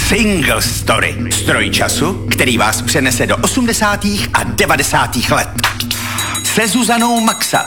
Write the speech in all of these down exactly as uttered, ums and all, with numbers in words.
Single Story. Stroj času, který vás přenese do osmdesátých a devadesátých let. Se Zuzanou Maxa.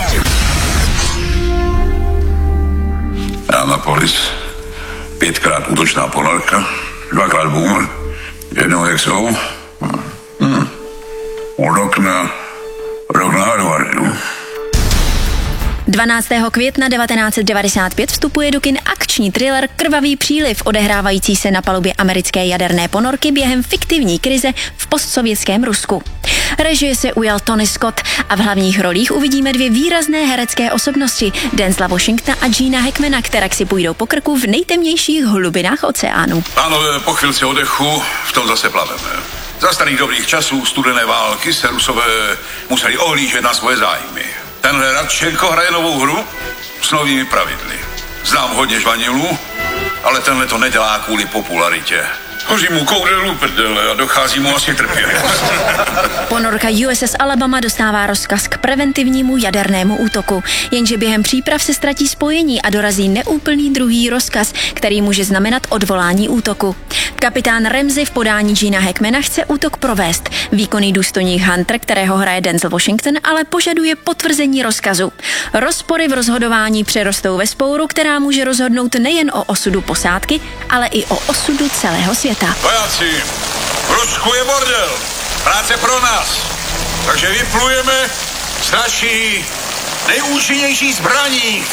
Já na polis. Pětkrát útočná ponorka, dvakrát boomer, jednou jak jsou. Hmm. Od okna, rok na Harvardu. dvanáctého května devatenáct set devadesát pět vstupuje do kin akční thriller Krvavý příliv, odehrávající se na palubě americké jaderné ponorky během fiktivní krize v postsovětském Rusku. Režie se ujal Tony Scott a v hlavních rolích uvidíme dvě výrazné herecké osobnosti, Denzela Washingtona a Gina Hackmana, které si půjdou po krku v nejtemnějších hlubinách oceánu. Pánové, po chvilce oddechu v tom zase plaveme. Za starých dobrých časů studené války se Rusové museli ohlížet na svoje zájmy. Tenhle Radčenko hraje novou hru s novými pravidly. Znám hodně žvanilů, ale tenhle to nedělá kvůli popularitě. Hoří mu koudelu prdele a dochází mu asi trpělivost. Ponorka U S S Alabama dostává rozkaz k preventivnímu jadernému útoku, jenže během příprav se ztratí spojení a dorazí neúplný druhý rozkaz, který může znamenat odvolání útoku. Kapitán Ramsey v podání Gina Hackmana chce útok provést. Výkonný důstojník Hunter, kterého hraje Denzel Washington, ale požaduje potvrzení rozkazu. Rozpory v rozhodování přerostou ve spouru, která může rozhodnout nejen o osudu posádky, ale i o osudu celého světa. Vojáci, v Rusku je bordel. Práce pro nás. Takže vyplujeme s naší nejúčinnější zbraní,